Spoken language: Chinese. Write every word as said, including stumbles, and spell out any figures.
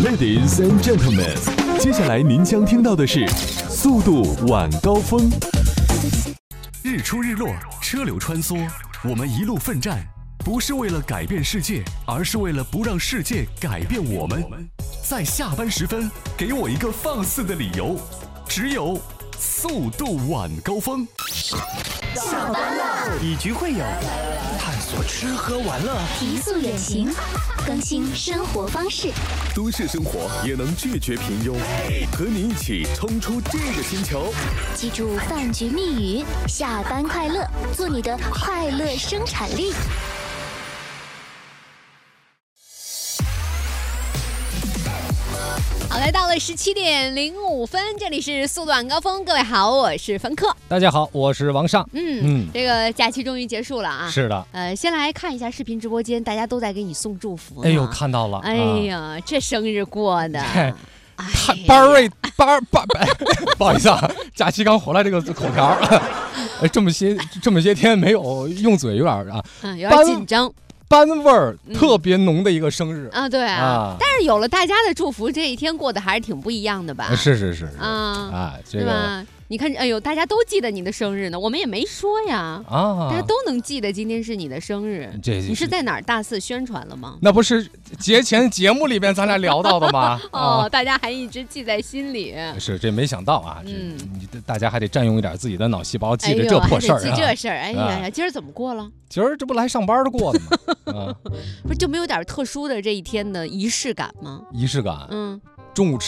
Ladies and gentlemen， 接下来您将听到的是速度晚高峰。日出日落，车流穿梭，我们一路奋战，不是为了改变世界，而是为了不让世界改变我们。在下班时分，给我一个放肆的理由，只有速度晚高峰。 下班了， 以局会友，探索吃喝玩乐， 提速远行，更新生活方式。 都市生活也能拒绝平庸，和你一起冲出这个星球。 记住饭局密语：下班快乐，做你的快乐生产力。 好，来到了十七点零五分，这里是速度晚高峰，各位好，我是芬克。 大家好，我是王尚。 嗯嗯， 这个假期终于结束了啊。 是的。 呃，先来看一下视频直播间，大家都在给你送祝福。 哎呦，看到了。 哎呀，啊、这生日过的。 哎班儿哎，班儿班班，不好意思啊，假期刚回来这个口条，哎，这么些这么些天没有用嘴，有点啊， 嗯，有点紧张。 班味儿特别浓的一个生日、 嗯、啊，对啊, 啊，但是有了大家的祝福，这一天过得还是挺不一样的吧？ 是是是是啊啊，这个。 是吧？你看，哎呦，大家都记得你的生日呢，我们也没说呀，啊，大家都能记得今天是你的生日。 这你是在哪儿大肆宣传了吗？ 那不是节前节目里边咱俩聊到的吗？ 哦、啊，大家还一直记在心里。 是，这没想到啊，嗯，这大家还得占用一点自己的脑细胞，记着这破事儿、啊哎，记这事儿。哎呀呀，今儿怎么过了？ 今儿这不来上班的过的吗？啊， 不是就没有点特殊的这一天的仪式感吗？ 仪式感， 嗯， 中午吃。